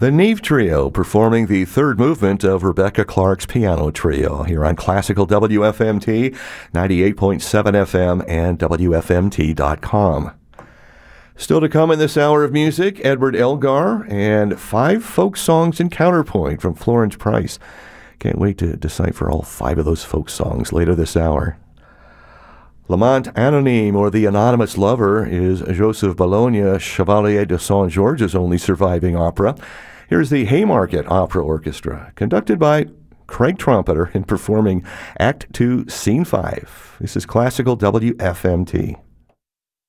The Neve Trio performing the third movement of Rebecca Clark's piano trio here on Classical WFMT, 98.7 FM and WFMT.com. Still to come in this hour of music, Edward Elgar and 5 folk songs in counterpoint from Florence Price. Can't wait to decipher all 5 of those folk songs later this hour. L'Amant Anonyme, or The Anonymous Lover, is Joseph Bologna, Chevalier de Saint-Georges' only surviving opera. Here's the Haymarket Opera Orchestra, conducted by Craig Trumpeter and performing Act 2, Scene 5. This is Classical WFMT.